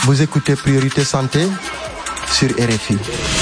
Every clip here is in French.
Vous écoutez Priorité Santé sur RFI.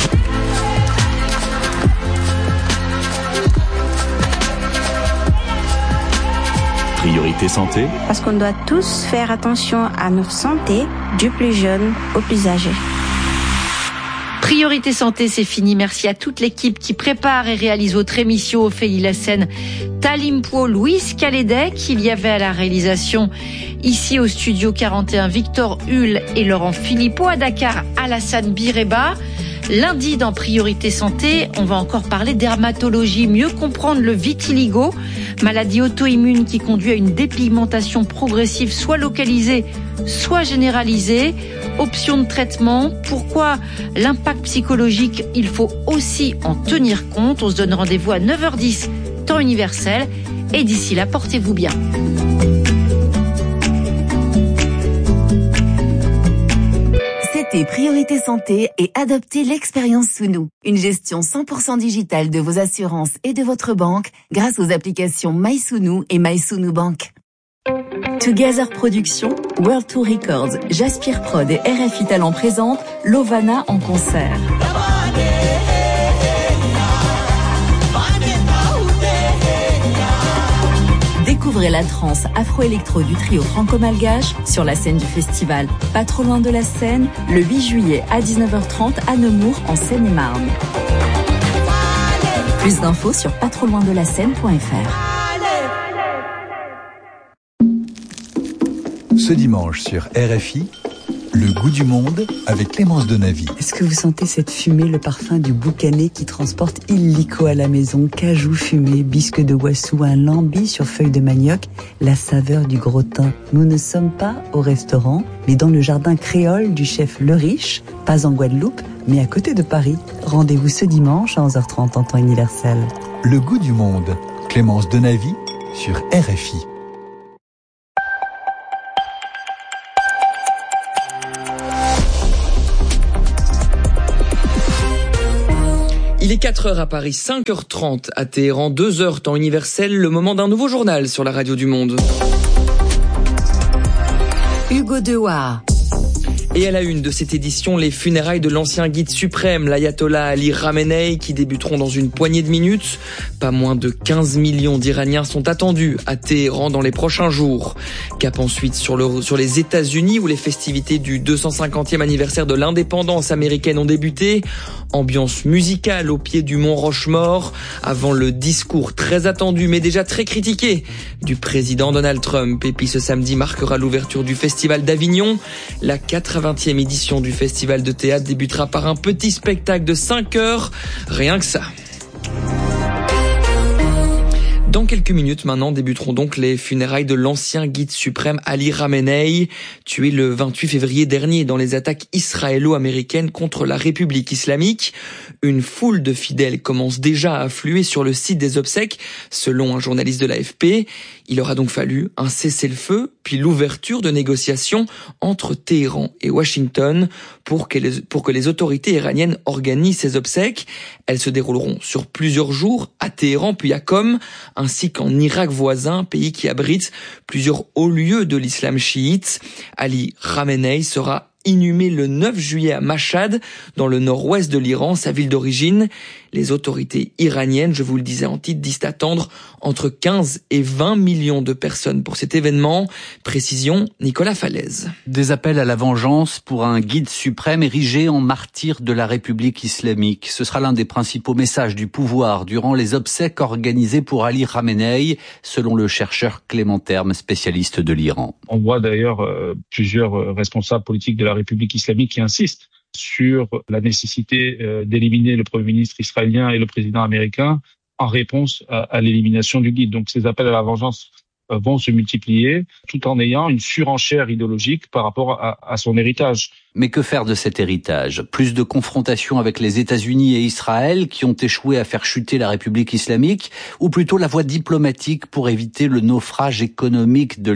Priorité Santé. Parce qu'on doit tous faire attention à notre santé, du plus jeune au plus âgé. Priorité Santé, c'est fini. Merci à toute l'équipe qui prépare et réalise votre émission. Ophélie Lassène, Talimpo, Louise Calédec. Il y avait à la réalisation, ici au studio 41, Victor Hull et Laurent Philippot. À Dakar, Alassane Bireba. Lundi, dans Priorité Santé, on va encore parler dermatologie, mieux comprendre le vitiligo, maladie auto-immune qui conduit à une dépigmentation progressive, soit localisée, soit généralisée. Options de traitement, pourquoi l'impact psychologique, il faut aussi en tenir compte. On se donne rendez-vous à 9h10, temps universel. Et d'ici là, portez-vous bien. C'était Priorité Santé et adoptez l'expérience Sounou. Une gestion 100% digitale de vos assurances et de votre banque grâce aux applications MySounou et MySounou Bank. Together Productions, World Tour Records, Jaspir Prod et RFI Talent présentent Lovana en concert. Découvrez la trance afro-électro du trio franco-malgache sur la scène du festival Pas trop loin de la Seine, le 8 juillet à 19h30 à Nemours en Seine-et-Marne. Plus d'infos sur pastrotsloindelascène.fr. Ce dimanche sur RFI, Le goût du monde avec Clémence Donavy. Est-ce que vous sentez cette fumée, le parfum du boucané qui transporte illico à la maison, cajou fumé, bisque de Wassou, un lambi sur feuilles de manioc, la saveur du gros thym. Nous ne sommes pas au restaurant, mais dans le jardin créole du chef Le Riche, pas en Guadeloupe, mais à côté de Paris. Rendez-vous ce dimanche à 11h30 en temps universel. Le goût du monde, Clémence Donavy sur RFI. Il est 4h à Paris, 5h30 à Téhéran, 2h temps universel, le moment d'un nouveau journal sur la radio du monde. Hugo Dewar. Et à la une de cette édition, les funérailles de l'ancien guide suprême, l'ayatollah Ali Khamenei, qui débuteront dans une poignée de minutes. Pas moins de 15 millions d'Iraniens sont attendus à Téhéran dans les prochains jours. Cap ensuite sur les États-Unis, où les festivités du 250e anniversaire de l'indépendance américaine ont débuté. Ambiance musicale au pied du mont Rochemort, avant le discours très attendu mais déjà très critiqué du président Donald Trump. Et puis ce samedi marquera l'ouverture du Festival d'Avignon. La 80e édition du Festival de théâtre débutera par un petit spectacle de 5 heures, rien que ça. Dans quelques minutes maintenant débuteront donc les funérailles de l'ancien guide suprême Ali Khamenei, tué le 28 février dernier dans les attaques israélo-américaines contre la République islamique. Une foule de fidèles commence déjà à affluer sur le site des obsèques, selon un journaliste de l'AFP. Il aura donc fallu un cessez-le-feu, puis l'ouverture de négociations entre Téhéran et Washington pour que les autorités iraniennes organisent ces obsèques. Elles se dérouleront sur plusieurs jours à Téhéran puis à Qom, ainsi qu'en Irak voisin, pays qui abrite plusieurs hauts lieux de l'islam chiite. Ali Khamenei sera inhumé le 9 juillet à Mashhad, dans le nord-ouest de l'Iran, sa ville d'origine. Les autorités iraniennes, je vous le disais en titre, disent attendre entre 15 et 20 millions de personnes pour cet événement. Précision, Nicolas Falaise. Des appels à la vengeance pour un guide suprême érigé en martyr de la République islamique. Ce sera l'un des principaux messages du pouvoir durant les obsèques organisées pour Ali Khamenei, selon le chercheur Clément Terme, spécialiste de l'Iran. On voit d'ailleurs plusieurs responsables politiques de la République islamique qui insistent sur la nécessité d'éliminer le Premier ministre israélien et le président américain en réponse à l'élimination du guide. Donc ces appels à la vengeance vont se multiplier tout en ayant une surenchère idéologique par rapport à son héritage. Mais que faire de cet héritage ? Plus de confrontations avec les États-Unis et Israël qui ont échoué à faire chuter la République islamique, ou plutôt la voie diplomatique pour éviter le naufrage économique de l'Iran ?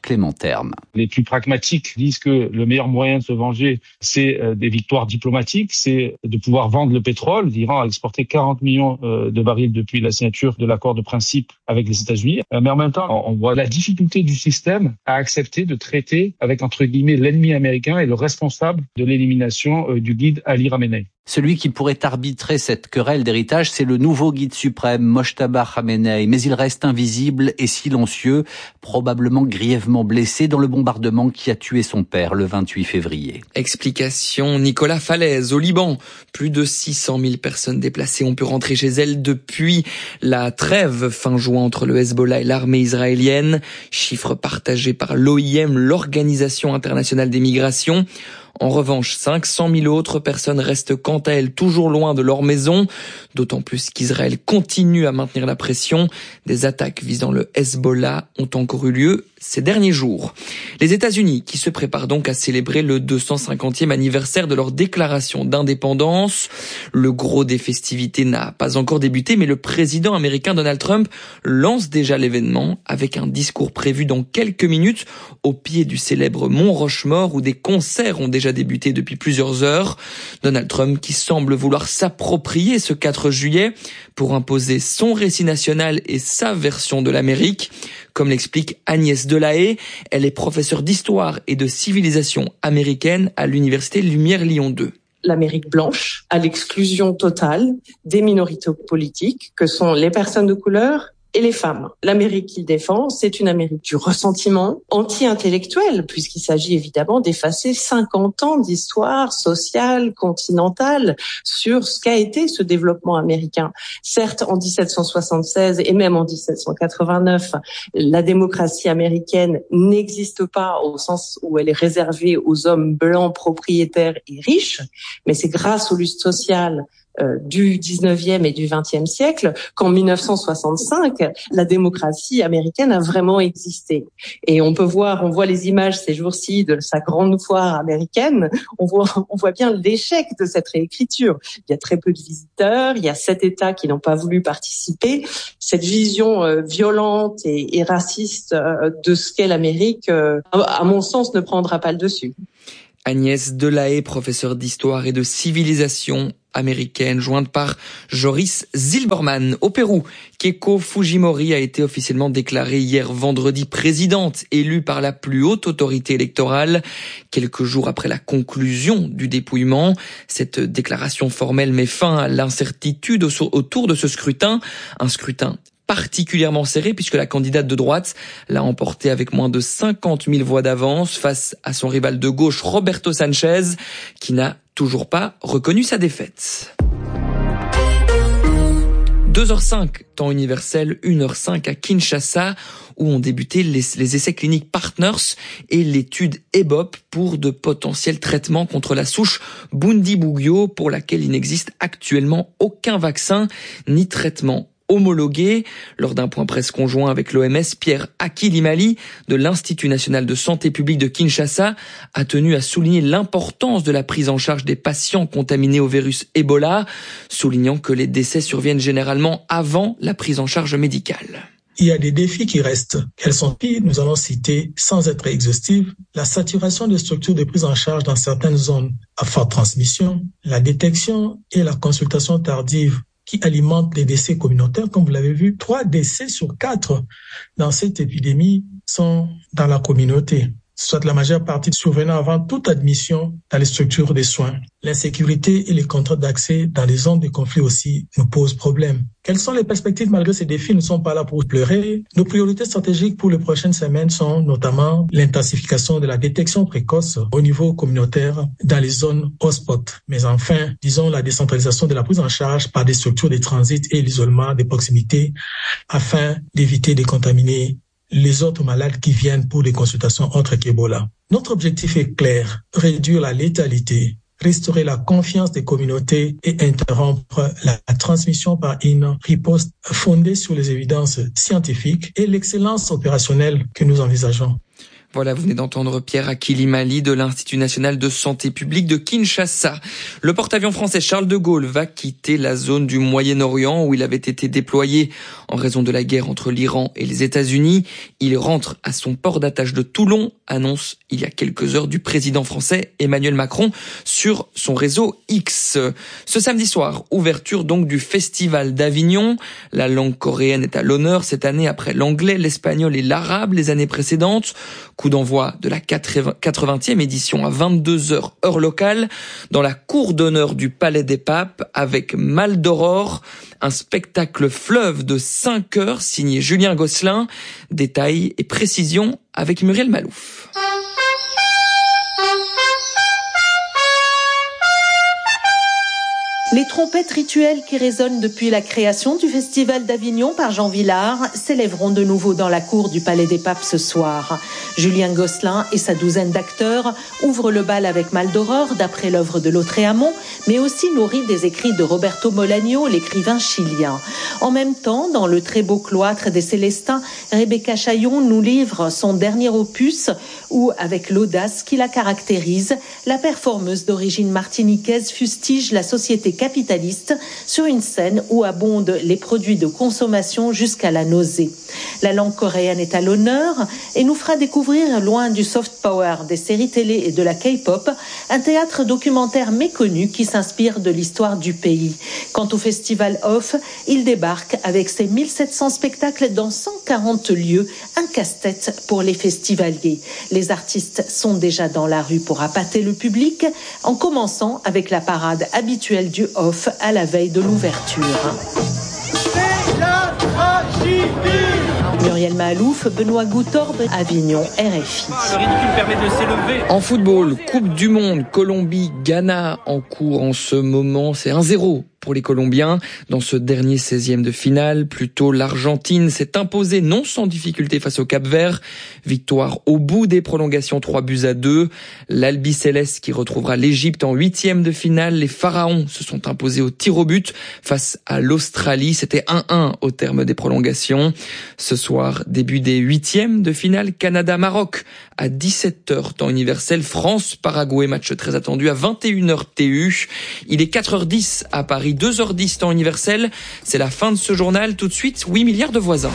Clément Terme. Les plus pragmatiques disent que le meilleur moyen de se venger, c'est des victoires diplomatiques, c'est de pouvoir vendre le pétrole. L'Iran a exporté 40 millions de barils depuis la signature de l'accord de principe avec les États-Unis. Mais en même temps, on voit la difficulté du système à accepter de traiter avec, entre guillemets, l'ennemi américain et le responsable de l'élimination du guide Ali Khamenei. Celui qui pourrait arbitrer cette querelle d'héritage, c'est le nouveau guide suprême, Mojtaba Khamenei. Mais il reste invisible et silencieux, probablement grièvement blessé dans le bombardement qui a tué son père le 28 février. Explication Nicolas Falaise. Au Liban, plus de 600 000 personnes déplacées ont pu rentrer chez elles depuis la trêve fin juin entre le Hezbollah et l'armée israélienne. Chiffre partagé par l'OIM, l'Organisation internationale des migrations. En revanche, 500 000 autres personnes restent quant à elles toujours loin de leur maison, d'autant plus qu'Israël continue à maintenir la pression. Des attaques visant le Hezbollah ont encore eu lieu ces derniers jours. Les États-Unis qui se préparent donc à célébrer le 250e anniversaire de leur déclaration d'indépendance. Le gros des festivités n'a pas encore débuté, mais le président américain Donald Trump lance déjà l'événement avec un discours prévu dans quelques minutes au pied du célèbre Mont Rushmore où des concerts ont déjà débuté depuis plusieurs heures. Donald Trump qui semble vouloir s'approprier ce 4 juillet pour imposer son récit national et sa version de l'Amérique. Comme l'explique Agnès Delahaye, elle est professeure d'histoire et de civilisation américaine à l'université Lumière Lyon 2. L'Amérique blanche, à l'exclusion totale des minorités politiques que sont les personnes de couleur et les femmes. L'Amérique qu'il défend, c'est une Amérique du ressentiment anti-intellectuel, puisqu'il s'agit évidemment d'effacer 50 ans d'histoire sociale, continentale, sur ce qu'a été ce développement américain. Certes, en 1776 et même en 1789, la démocratie américaine n'existe pas au sens où elle est réservée aux hommes blancs propriétaires et riches, mais c'est grâce aux luttes sociales du 19e et du 20e siècle qu'en 1965, la démocratie américaine a vraiment existé. Et on voit les images ces jours-ci de sa grande foire américaine, on voit bien l'échec de cette réécriture. Il y a très peu de visiteurs, il y a 7 États qui n'ont pas voulu participer. Cette vision violente et raciste de ce qu'est l'Amérique, à mon sens, ne prendra pas le dessus. Agnès Delahaye, professeure d'histoire et de civilisation américaine, jointe par Joris Zilberman. Au Pérou, Keiko Fujimori a été officiellement déclarée hier vendredi présidente, élue par la plus haute autorité électorale, quelques jours après la conclusion du dépouillement. Cette déclaration formelle met fin à l'incertitude autour de ce scrutin, un scrutin particulièrement serré puisque la candidate de droite l'a emporté avec moins de 50 000 voix d'avance face à son rival de gauche Roberto Sanchez qui n'a toujours pas reconnu sa défaite. 2h05, temps universel, 1h05 à Kinshasa, où ont débuté les essais cliniques Partners et l'étude EBOP pour de potentiels traitements contre la souche Bundibugyo, pour laquelle il n'existe actuellement aucun vaccin ni traitement homologué. Lors d'un point presse conjoint avec l'OMS, Pierre Akilimali de l'Institut national de santé publique de Kinshasa a tenu à souligner l'importance de la prise en charge des patients contaminés au virus Ebola, soulignant que les décès surviennent généralement avant la prise en charge médicale. Il y a des défis qui restent. Quels sont ils? Nous allons citer, sans être exhaustifs, la saturation des structures de prise en charge dans certaines zones à forte transmission, la détection et la consultation tardive qui alimente les décès communautaires. Comme vous l'avez vu, 3 décès sur 4 dans cette épidémie sont dans la communauté, soit la majeure partie survenant avant toute admission dans les structures de soins. L'insécurité et les contraintes d'accès dans les zones de conflit aussi nous posent problème. Quelles sont les perspectives malgré ces défis? Nous ne sommes pas là pour pleurer. Nos priorités stratégiques pour les prochaines semaines sont notamment l'intensification de la détection précoce au niveau communautaire dans les zones hotspot. Mais enfin, disons la décentralisation de la prise en charge par des structures de transit et l'isolement des proximités afin d'éviter de contaminer les autres malades qui viennent pour des consultations autres qu'Ebola. Notre objectif est clair, réduire la létalité, restaurer la confiance des communautés et interrompre la transmission par une riposte fondée sur les évidences scientifiques et l'excellence opérationnelle que nous envisageons. Voilà, vous venez d'entendre Pierre Akilimali de l'Institut national de santé publique de Kinshasa. Le porte-avions français Charles de Gaulle va quitter la zone du Moyen-Orient où il avait été déployé en raison de la guerre entre l'Iran et les États-Unis. Il rentre à son port d'attache de Toulon, annonce il y a quelques heures du président français Emmanuel Macron sur son réseau X. Ce samedi soir, ouverture donc du Festival d'Avignon. La langue coréenne est à l'honneur cette année après l'anglais, l'espagnol et l'arabe les années précédentes. Coup d'envoi de la 80e édition à 22h heure locale dans la cour d'honneur du Palais des Papes avec Mal d'Aurore, un spectacle fleuve de 5 heures signé Julien Gosselin. Détails et précisions avec Muriel Malouf. Les trompettes rituelles qui résonnent depuis la création du Festival d'Avignon par Jean Villard s'élèveront de nouveau dans la cour du Palais des Papes ce soir. Julien Gosselin et sa douzaine d'acteurs ouvrent le bal avec Mal d'Aurore d'après l'œuvre de Lautréamont, mais aussi nourri des écrits de Roberto Bolaño, l'écrivain chilien. En même temps, dans le très beau cloître des Célestins, Rebecca Chaillon nous livre son dernier opus où, avec l'audace qui la caractérise, la performeuse d'origine martiniquaise fustige la société capitaliste sur une scène où abondent les produits de consommation jusqu'à la nausée. La langue coréenne est à l'honneur et nous fera découvrir, loin du soft power des séries télé et de la K-pop, un théâtre documentaire méconnu qui s'inspire de l'histoire du pays. Quant au Festival Off, il débarque avec ses 1700 spectacles dans 140 lieux, un casse-tête pour les festivaliers. Les artistes sont déjà dans la rue pour appâter le public, en commençant avec la parade habituelle du Off à la veille de l'ouverture. Muriel Malouf, Benoît Goutorbe, Avignon, RFI. Le ridicule permet de s'élever. En football, Coupe du Monde, Colombie, Ghana en cours en ce moment, c'est 1-0 pour les Colombiens. Dans ce dernier 16e de finale, plutôt l'Argentine s'est imposée non sans difficulté face au Cap-Vert. Victoire au bout des prolongations 3-2. L'Albiceleste qui retrouvera l'Égypte en 8e de finale. Les Pharaons se sont imposés au tir au but face à l'Australie. C'était 1-1 au terme des prolongations. Ce soir, début des 8e de finale, Canada-Maroc à 17h temps universel. France-Paraguay, match très attendu à 21h TU. Il est 4h10 à Paris. 2h10 temps universel. C'est la fin de ce journal. Tout de suite, 8 milliards de voisins.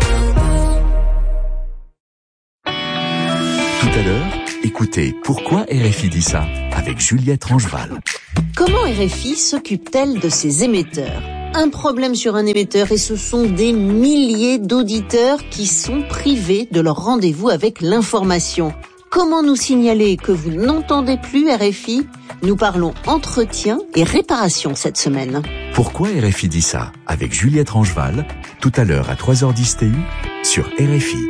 Tout à l'heure, écoutez Pourquoi RFI dit ça avec Juliette Rangeval. Comment RFI s'occupe-t-elle de ses émetteurs ? Un problème sur un émetteur et ce sont des milliers d'auditeurs qui sont privés de leur rendez-vous avec l'information. Comment nous signaler que vous n'entendez plus RFI ? Nous parlons entretien et réparation cette semaine. Pourquoi RFI dit ça avec Juliette Rangeval, tout à l'heure à 3h10 TU sur RFI.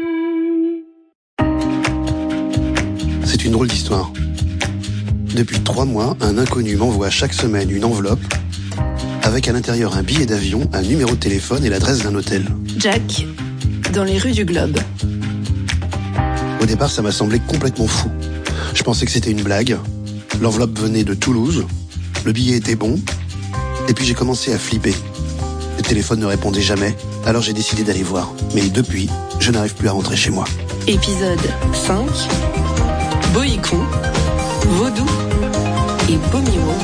C'est une drôle d'histoire. Depuis 3 mois, un inconnu m'envoie chaque semaine une enveloppe avec à l'intérieur un billet d'avion, un numéro de téléphone et l'adresse d'un hôtel. Jack, dans les rues du Globe. Au départ, ça m'a semblé complètement fou. Je pensais que c'était une blague. L'enveloppe venait de Toulouse. Le billet était bon. Et puis j'ai commencé à flipper. Le téléphone ne répondait jamais. Alors j'ai décidé d'aller voir. Mais depuis, je n'arrive plus à rentrer chez moi. Épisode 5.